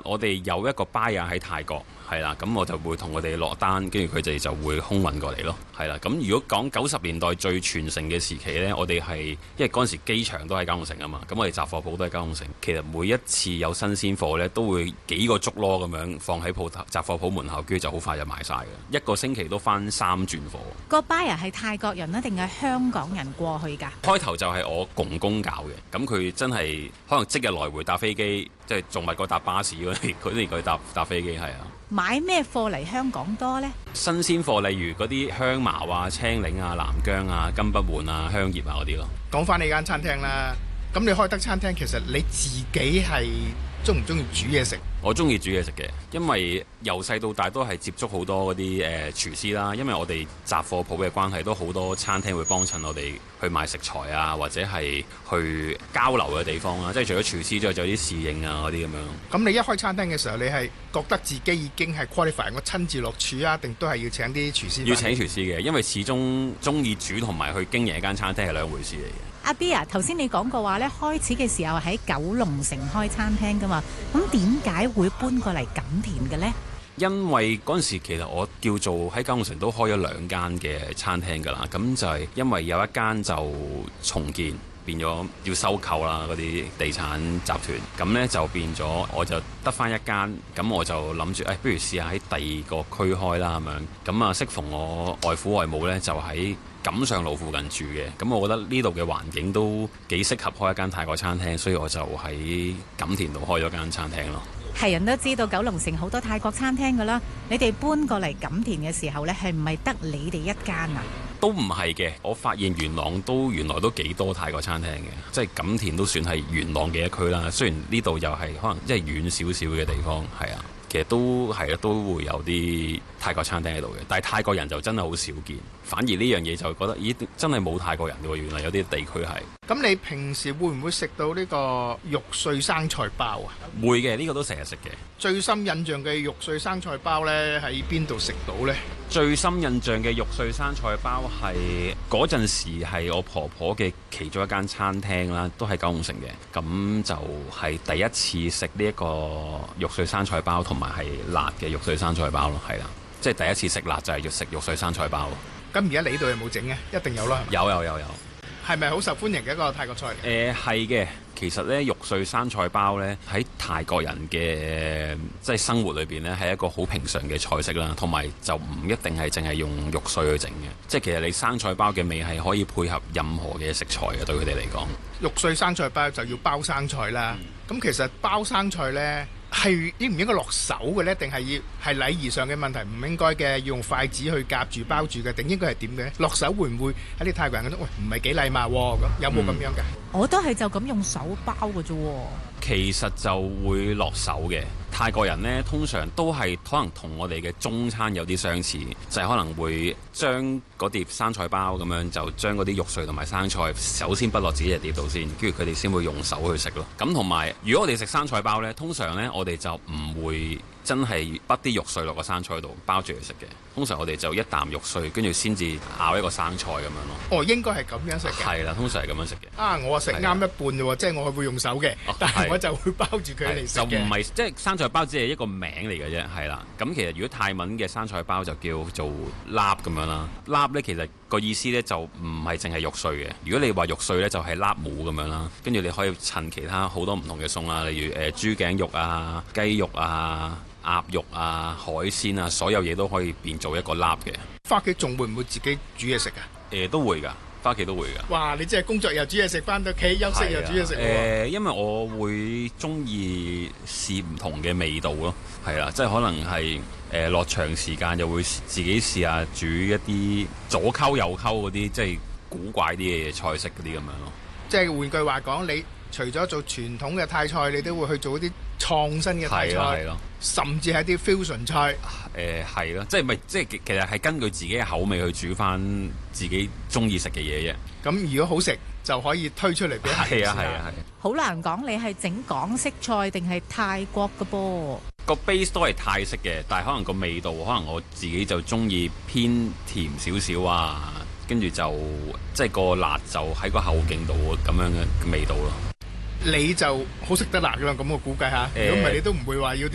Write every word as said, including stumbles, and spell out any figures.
我哋有一個 buyer 喺泰國，係啦，咁我就會同佢哋落單，跟住佢哋就會空運過嚟咯，係啦。咁如果講九十年代最全盛嘅時期呢，我哋係因為嗰陣時機場都喺九龍城啊嘛，咁我哋雜貨鋪都喺九龍城。其實每一次有新鮮貨呢，都會幾個竹籮咁樣放喺鋪頭雜貨鋪門口，跟住就好快就賣晒嘅。一個星期都翻三轉貨。 個 buyer 係泰國人啊，定係香港人過去㗎？ 開頭就係我公公搞嘅，咁佢真係可能即日來回搭飛機，即係仲密過搭巴士嗰啲，佢哋佢搭搭飛機係啊。 買咩貨嚟香港多呢？ 新鮮貨，例如嗰啲香茅啊、青檸啊、南薑啊、金不換啊、香葉啊嗰啲咯。 講翻你間餐廳啦，咁你開得餐廳，其實你自己係中唔中意煮嘢食？ 我中意煮嘢食嘅，因為由細到大都係接觸好多嗰啲誒廚師啦。因為我哋雜貨鋪嘅關係，都好多餐廳會幫襯我哋去買食材啊，或者係去交流嘅地方啦。即係除咗廚師之外，仲有啲侍應啊嗰啲咁樣。 咁你一開餐廳嘅時候，你係覺得自己已經係 qualify 我親自落廚啊，定都係要請啲廚師？ 要請廚師嘅，因為始終中意煮同埋去經營一間餐廳係兩回事嚟嘅。 阿 B 啊，頭先你講過話咧，開始嘅時候喺九龍城開餐廳噶嘛，咁點解會搬過嚟錦田嘅呢？ 因為嗰陣時其實我叫做喺九龍城都開咗兩間嘅餐廳㗎啦，咁就係因為有一間就重建變咗要收購啦，嗰啲地產集團，咁呢就變咗我就得返一間，咁我就諗住誒，不如試下喺第二個區開啦咁樣，咁啊適逢我外父外母呢，就喺錦上路附近住嘅，咁我覺得呢度嘅環境都幾適合開一間泰國餐廳，所以我就喺錦田度開咗間餐廳咯。 係人都知道九龍城好多泰國餐廳㗎啦，你哋搬過嚟錦田嘅時候呢，係唔係得你哋一間啊？ 都唔係嘅，我發現元朗都原來都幾多泰國餐廳嘅，即係錦田都算係元朗嘅一區啦。雖然呢度又係可能即係遠少少嘅地方，係啊，其實都係啊，都會有啲泰國餐廳喺度嘅，但係泰國人就真係好少見。反而呢樣嘢就覺得，咦，真係冇泰國人嘅喎，原來有啲地區係。 咁你平時會唔會食到呢個肉碎生菜包啊？ 會嘅，呢個都成日食嘅。 最深印象嘅肉碎生菜包呢，喺邊度食到呢？ 最深印象嘅肉碎生菜包係嗰陣時係我婆婆嘅其中一間餐廳啦，都係九龍城嘅。咁就係第一次食呢一個肉碎生菜包，同埋係辣嘅肉碎生菜包咯，係啦，即係第一次食辣就係要食肉碎生菜包。 咁而家你度有冇整嘅？一定有啦。 有有有有。 係咪好受歡迎嘅一個泰國菜嚟？ 誒係嘅，其實咧肉碎生菜包咧喺泰國人嘅即係生活裏邊咧係一個好平常嘅菜式啦，同埋就唔一定係淨係用肉碎去整嘅，即係其實你生菜包嘅味係可以配合任何嘅食材嘅，對佢哋嚟講。肉碎生菜包就要包生菜啦，咁、嗯、其實包生菜呢，係應唔應該落手嘅呢？定係要係禮儀上嘅問題，唔應該嘅，要用筷子去夾住包住嘅，定應該係點嘅？落手會唔會喺啲泰國人覺得喂唔係幾禮貌喎？咁有冇咁樣嘅？ 我都係就咁用手包嘅啫喎。 其實就會落手嘅。泰國人呢，通常都係可能同我哋嘅中餐有啲相似，就係可能會將嗰碟生菜包咁樣，就將嗰啲肉碎同埋生菜首先不落自己嘅碟度先，跟住佢哋先會用手去食咯。咁同埋，如果我哋食生菜包呢，通常呢，我哋就唔會真係畢啲肉碎落個生菜度包住嚟食嘅。通常我哋就一啖肉碎，跟住先至咬一個生菜咁樣咯。 哦，應該係咁樣食嘅。 係啦，通常係咁樣食嘅。 啊，我食啱一半啫喎，即係我係會用手嘅，哦、但係我就會包住佢嚟食嘅。 就唔係即係生菜包，只係一個名嚟嘅啫，係啦。咁其實如果泰文嘅生菜包就叫做臘咁樣啦。臘咧其實個意思咧就唔係淨係肉碎嘅。如果你話肉碎咧就係臘母咁樣啦。跟住你可以襯其他好多唔同嘅餸啊，例如誒、呃、豬頸肉啊、雞肉啊、鴨肉啊、海鮮啊，所有嘢都可以變做一個臘嘅。 返屋企仲會唔會自己煮嘢食啊？ 誒、呃、都會㗎。返屋企都會㗎。 哇！你即係工作又煮嘢食，返到屋企休息又煮嘢食。誒、 呃，因為我會中意試唔同嘅味道咯，係啦，即係可能係誒落長時間又會自己試下煮一啲左溝右溝嗰啲，即係古怪啲嘅菜式嗰啲咁樣咯。 即係換句話講，你除咗做傳統嘅泰菜，你都會去做一啲創新嘅泰菜，甚至係啲 fusion 菜。 誒係咯，即係咪即係其實係根據自己嘅口味去煮翻自己中意食嘅嘢啫。 咁如果好食就可以推出嚟俾人食。 係啊係啊係。 好難講，你係整港式菜定係泰國嘅噃？ 個 base 都係泰式嘅，但係可能個味道，可能我自己就中意偏甜少少啊，跟住就即係個辣就喺個後勁度咁樣嘅味道咯。 你就好食得辣㗎啦，咁我估計下。如果唔係你都唔會話要啲